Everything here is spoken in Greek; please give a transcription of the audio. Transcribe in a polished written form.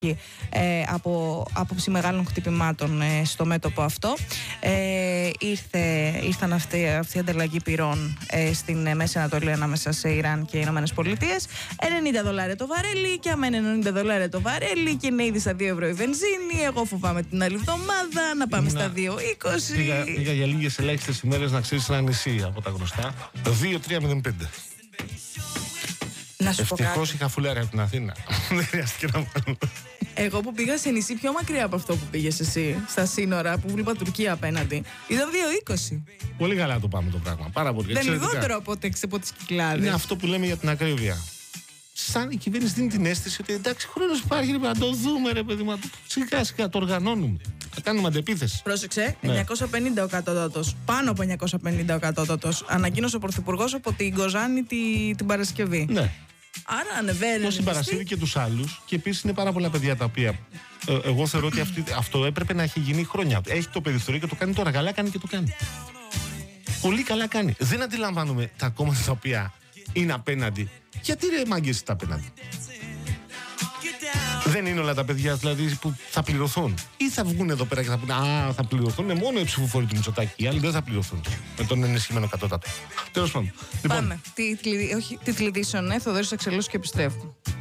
από άποψη μεγάλων χτυπημάτων στο μέτωπο αυτό. Ήρθαν αυτή η ανταλλαγή πυρών στην Μέση Ανατολή ανάμεσα σε Ιράν και Ηνωμένες Πολιτείες. $90 το βαρέλι και αμέν $90 το βαρέλι και είναι ήδη στα 2 ευρώ η βενζίνη. Εγώ φοβάμαι την άλλη εβδομάδα να πάμε στα 2,20. Πήγα για λίγες ελάχιστες ημέρες, να ξέρεις, ένα νησί από τα γνωστά. 2,305. Ευτυχώς είχα φουλάρει από την Αθήνα. Δεν χρειάστηκε να πάω. Εγώ που πήγα σε νησί πιο μακριά από αυτό που πήγες εσύ, στα σύνορα που βλέπα Τουρκία απέναντι, ήταν 2,20. Πολύ καλά το πάμε το πράγμα. Πάρα πολύ. Δεν είναι λιγότερο από τις Κυκλάδες. Είναι αυτό που λέμε για την ακρίβεια. Σαν η κυβέρνηση δίνει την αίσθηση ότι εντάξει, χρόνος υπάρχει, να το δούμε, ρε παιδί μου. Σιγά σιγά το οργανώνουμε. Θα κάνουμε αντεπίθεση. Πρόσεξε, ναι. 950 ο κατώτατος, πάνω από 950 ο κατώτατος. Ανακοίνωσε ο Πρωθυπουργός από την Κοζάνη την Παρασκευή. Ναι. Άρα ανεβαίνει. Την Παρασκευή και τους άλλους. Και επίσης είναι πάρα πολλά παιδιά τα οποία. Εγώ θεωρώ ότι αυτό έπρεπε να έχει γίνει χρόνια. Έχει το περιθώριο και το κάνει τώρα. Καλά κάνει και το κάνει. Πολύ καλά κάνει. Δεν αντιλαμβάνουμε τα κόμματα τα οποία είναι απέναντι. Γιατί ρε μάγκες είστε απέναντι? Δεν είναι όλα τα παιδιά δηλαδή που θα πληρωθούν? Ή θα βγουν εδώ πέρα και θα πούνε α, θα πληρωθούν μόνο οι ψηφοφόροι του Μητσοτάκη. Οι άλλοι δεν θα πληρωθούν με τον ενισχυμένο κατώτατο. Τέλος πάντων. Πάμε. Τη τηλεδίσεων, Θοδωρής Αξελός και επιστρέφουμε.